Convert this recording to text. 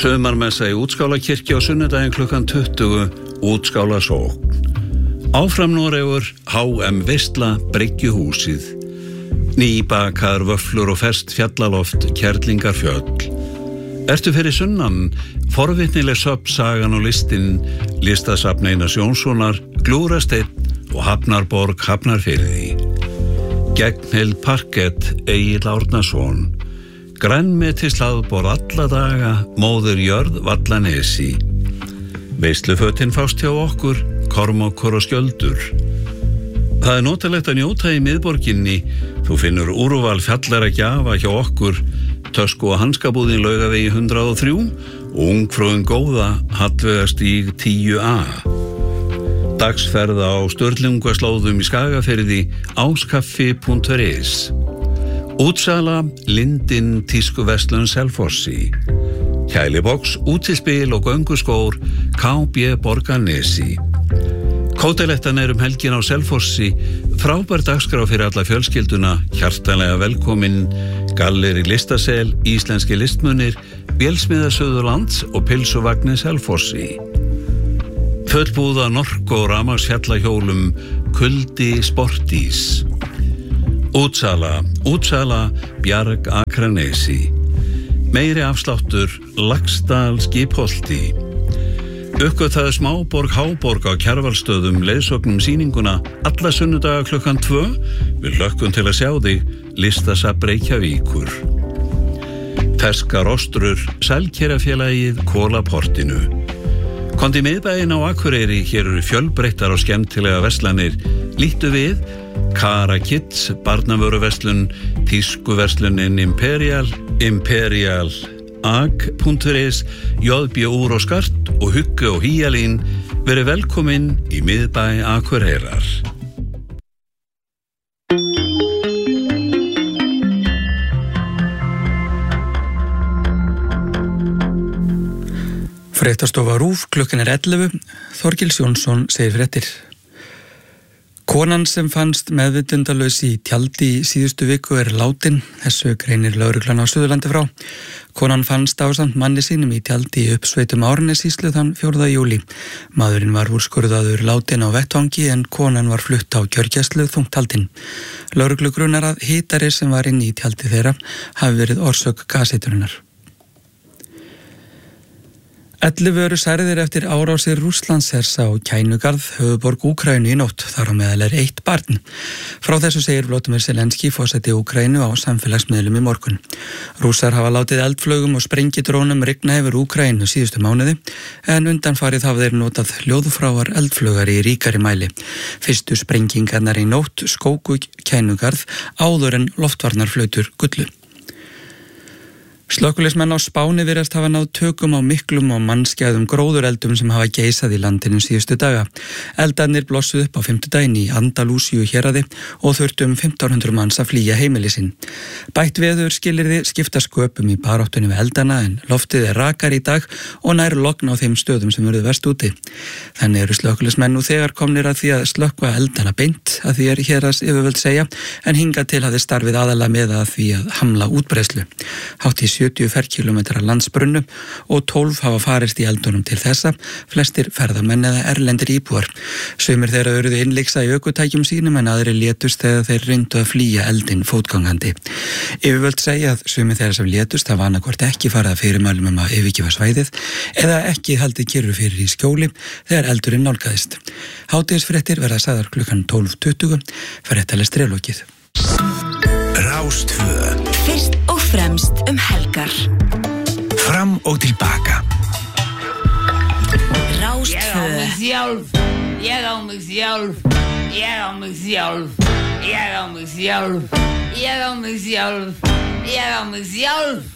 Sumarmessa í Útskálakirkju á sunnudaginn klukkan 20, Útskálasókn. Áfram Noregur, HM Veisla, Bryggjuhúsið. Nýbakaðar vöfflur og ferskt fjallaloft, Kerlingarfjöll. Ertu fyrir sunnan, forvitnileg söfn sagan og listin, listasafn Einars Jónssonar, Glúrasteinn og Hafnarborg, Hafnarfirði. Gegnheild parkett, Egill Árnason. Grænmetishlaðborð alla daga, móðir jörð Vallanesi. Veislufötin fást hjá okkur, Kormákur og Skjöldur. Það notalegt að njóta í miðborginni. Þú finnur úrval fjallara gjafa hjá okkur, tösku og hanskabúðin Laugavegi 103 og ungfrúin góða Hallveigarstíg 10A. Dagsferða á Sturlungaslóðum í Skagafirði, áskaffi.is. Útsala, Lindin, tískuverslun Selfossi. Kælibox, útispil og gönguskór, KB Borgarnesi. Kótelettan helgin á Selfossi, frábær dagskrá fyrir alla fjölskylduna, hjartanlega velkomin, Galleri Listasel, Íslenski listmunir, Vélsmiðja Suðurlands og Pilsuvagnin Selfossi. Fullbúða Norko rafmagnsfjallahjólum, Kuldi Sportís. Útsala, Bjarg Akranesi. Meiri afsláttur, Laxdal Skipholti. Uppgötaðu smáborg Háborg á Kjarvalsstöðum leiðsögnum sýninguna alla sunnudaga klukkan 2. Við hlökkum til að sjá þig, Listasafn Reykjavíkur. Ferskar ostrur, Sælkerafélagið Kolaportinu. Kondi miðbæinn á Akureyri, hér eru fjölbreyttar og skemmtilega verslanir. Líttu við, Kara Kids, barnavöruverslun, tískuverslunin Imperial, ag.is, JB Úr og Skart og Hugge og Hýjalín. Verið velkomin í miðbæ Akureyrar. Fréttastofa RÚV, klukkan 11, Þorgils Jónsson segir fréttir. Konan sem fannst meðvitundalaus í tjaldi í síðustu viku látin, þessu greinir lögreglan á Suðurlandi frá. Konan fannst ásamt manni sínum í tjaldi í uppsveitum Árnessýslu þann 4. júlí. Maðurinn var úrskurðaður látin á vettvangi en konan var flutt á gjörgæslu þungt haldin. Lögreglu grunar að hitari sem var inni í tjaldi þeirra hafi verið orsök gasheiturinnar. 11 eru særðir eftir árásir Rússlandshers á Kænugarð, höfuðborg Úkraínu í nótt, þar á meðal 1 barn. Frá þessu segir Volodymyr Zelenský, forseti Úkraínu, á samfélagsmiðlum í morgun. Rússar hafa látið eldflaugum og sprengidrónum rigna yfir Úkraínu síðustu mánuði, en undanfarið hafa þeir notað hljóðfráar eldflaugar í ríkari mæli. Fyrstu sprengingarnar í nótt skóku Kænugarð áður en loftvarnarflautur gullu. Slökkviliðsmenn á Spáni virðast hafa náð tökum á miklum og mannskæðum gróðureldum sem hafa geisað í landinu síðustu daga. Eldarnir blossuðu upp á 5. daginn í Andalúsíu héraði og þurftu 1500 manns að flýja heimili sín. Bætt veður skilyrði skipta sköpum í baráttunni við eldana en loftið rakar í dag og nær logn á þeim stöðum sem verið verst úti. Þannig eru slökkviliðsmenn nú þegar komnir að því að slökkva eldana beint, að því héraðs yfirvöld segja, en hingað til hafði starfið aðalega með að því að hamla útbreiðslu. Hátt í 70 ferkilometra landsbrunnu og 12 hafa farist í eldunum til þessa, flestir ferðamenn eða erlendir íbúar. Sumir þeirra urðu innlyksa í ökutækjum sínum en aðrir létust þegar þeir reyndu að flýja eldin fótgangandi. Yfirvöld segja að sumir þeirra sem létust hafa annað ekki farið að fyrirmælum að yfirgefa svæðið eða ekki haldið kyrru fyrir í skjóli þegar eldurinn nálgaðist. Hádegisfréttir verða sagðar klukkan 12:20, fréttalestri lokið. Rástvö. Fyrst og fremst helgar. Fram og tilbaka. Rástvö. Ég á mig sjálf. Ég á mig sjálf. Ég á mig sjálf. Ég á mig sjálf. Ég á mig sjálf. Ég á mig sjálf.